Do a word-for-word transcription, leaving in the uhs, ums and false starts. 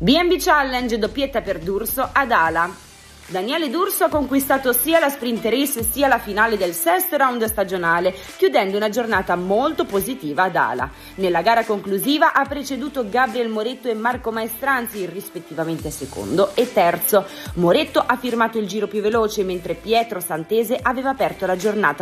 B and B Challenge, doppietta per D'Urso ad Ala. Daniele D'Urso ha conquistato sia la sprint race sia la finale del sesto round stagionale, chiudendo una giornata molto positiva ad Ala. Nella gara conclusiva ha preceduto Gabriel Moretto e Marco Maestranzi, rispettivamente secondo e terzo. Moretto ha firmato il giro più veloce, mentre Pietro Santese aveva aperto la giornata